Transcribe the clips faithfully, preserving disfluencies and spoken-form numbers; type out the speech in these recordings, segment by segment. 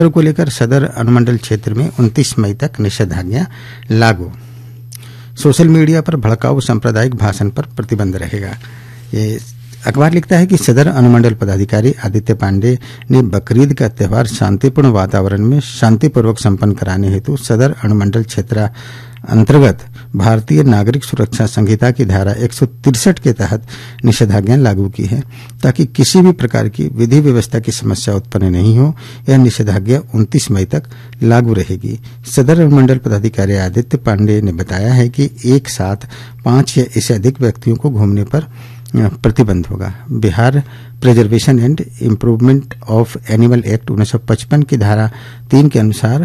को लेकर सदर अनुमंडल क्षेत्र में उनतीस मई तक निषेधाज्ञा लागू। सोशल मीडिया पर भड़काऊ सांप्रदायिक भाषण पर प्रतिबंध रहेगा। ये अखबार लिखता है कि सदर अनुमंडल पदाधिकारी आदित्य पांडे ने बकरीद का त्यौहार शांतिपूर्ण वातावरण में शांतिपूर्वक संपन्न कराने हेतु सदर अनुमंडल क्षेत्र अंतर्गत भारतीय नागरिक सुरक्षा संहिता की धारा एक सौ तिरसठ के तहत निषेधाज्ञा लागू की है ताकि किसी भी प्रकार की विधि व्यवस्था की समस्या उत्पन्न नहीं हो। यह निषेधाज्ञा उनतीस मई तक लागू रहेगी। सदर अनुमंडल पदाधिकारी आदित्य पांडे ने बताया है कि एक साथ पांच या इससे अधिक व्यक्तियों को घूमने पर प्रतिबंध होगा। Bihar preservation and improvement of animal act उन्नीस सौ पचपन की धारा तीन के अनुसार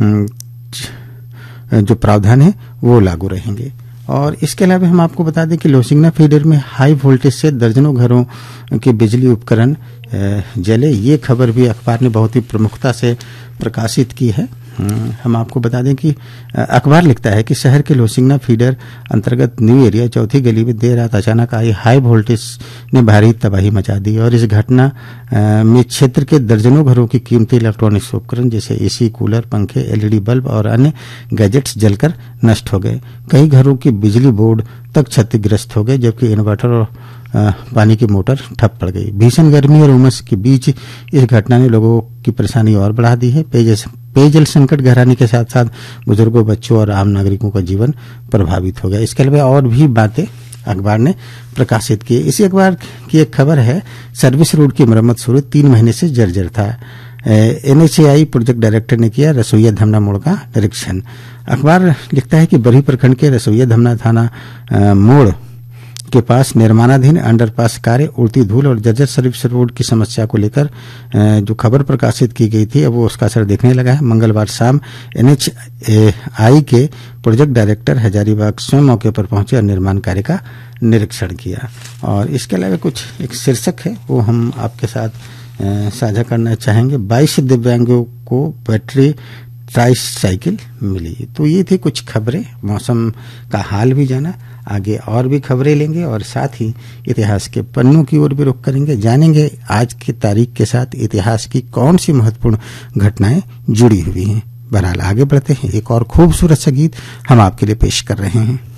जो प्रावधान है वो लागू रहेंगे। और इसके अलावा हम आपको बता दें कि लोसिंगना फीडर में हाई वोल्टेज से दर्जनों घरों के बिजली उपकरण जले। ये खबर भी अखबार ने बहुत ही प्रमुखता से प्रकाशित की है। हम आपको बता दें कि अखबार लिखता है कि शहर के लोसिंगना फीडर अंतर्गत न्यू एरिया चौथी गली में देर रात अचानक आई हाई वोल्टेज ने भारी तबाही मचा दी और इस घटना में क्षेत्र के दर्जनों घरों की कीमती इलेक्ट्रॉनिक्स उपकरण जैसे एसी, कूलर, पंखे, एलईडी बल्ब और अन्य गैजेट्स जलकर नष्ट हो गए। कई घरों की बिजली बोर्ड तक क्षतिग्रस्त हो गए जबकि इन्वर्टर और पानी की मोटर ठप पड़ गई। भीषण गर्मी और उमस के बीच इस घटना ने लोगों की परेशानी और बढ़ा दी है। पेयजल संकट गहराने के साथ साथ बुजुर्गों, बच्चों और आम नागरिकों का जीवन प्रभावित हो गया। इसके अलावा और भी बातें अखबार ने प्रकाशित की। इसी अखबार की एक खबर है, सर्विस रोड की मरम्मत शुरू, तीन महीने से जर्जर था। एनएचएआई प्रोजेक्ट डायरेक्टर ने किया रसोईया धमना मोड़ का निरीक्षण। अखबार लिखता है कि बरही प्रखंड के रसोईया धमना थाना मोड़ के पास निर्माणाधीन अंडरपास कार्य, उड़ती धूल और जर्जर सर्विस रोड की समस्या को लेकर जो खबर प्रकाशित की गई थी अब वो उसका असर देखने लगा है। मंगलवार शाम एनएचएआई के प्रोजेक्ट डायरेक्टर हजारीबाग स्वयं मौके पर पहुंचे और निर्माण कार्य का निरीक्षण किया। और इसके अलावा कुछ एक शीर्षक है वो हम आपके साथ साझा करना चाहेंगे। बाईस दिव्यांगों को बैटरी ट्राईसाइकिल मिली। तो ये थी कुछ खबरें, मौसम का हाल भी जाना। आगे और भी खबरें लेंगे और साथ ही इतिहास के पन्नों की ओर भी रुख करेंगे। जानेंगे आज की तारीख के साथ इतिहास की कौन सी महत्वपूर्ण घटनाएं जुड़ी हुई हैं। बहरहाल आगे बढ़ते हैं, एक और खूबसूरत सा गीत हम आपके लिए पेश कर रहे हैं।